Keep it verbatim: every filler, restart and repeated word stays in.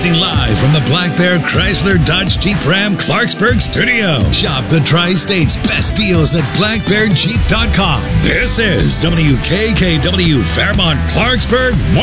Broadcasting live from the Black Bear Chrysler Dodge Jeep Ram Clarksburg studio. Shop the Tri-State's best deals at black bear jeep dot com. This is W K K W Fairmont Clarksburg.